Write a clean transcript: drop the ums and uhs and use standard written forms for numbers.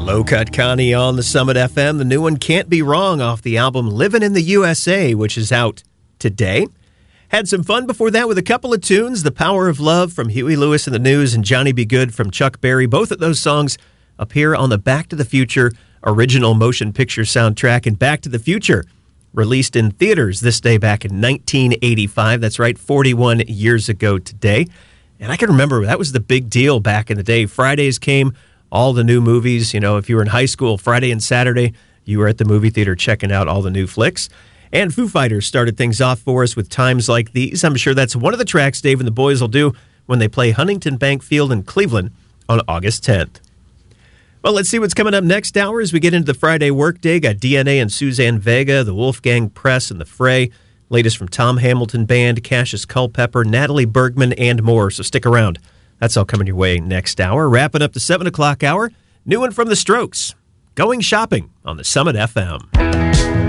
Low Cut Connie on the Summit FM. The new one, Can't Be Wrong, off the album Livin' in the USA, which is out today. Had some fun before that with a couple of tunes. The Power of Love from Huey Lewis and the News and Johnny B. Good from Chuck Berry. Both of those songs appear on the Back to the Future original motion picture soundtrack. And Back to the Future, released in theaters this day back in 1985. That's right, 41 years ago today. And I can remember that was the big deal back in the day. Fridays came, all the new movies. You know, if you were in high school, Friday and Saturday, you were at the movie theater checking out all the new flicks. And Foo Fighters started things off for us with Times Like These. I'm sure that's one of the tracks Dave and the boys will do when they play Huntington Bank Field in Cleveland on August 10th. Well, let's see what's coming up next hour as we get into the Friday workday. Got DNA and Suzanne Vega, the Wolfgang Press, and the Fray. Latest from Tom Hamilton Band, Cassius Culpepper, Natalie Bergman, and more. So stick around. That's all coming your way next hour. Wrapping up the 7 o'clock hour, new one from The Strokes, Going Shopping on the Summit FM.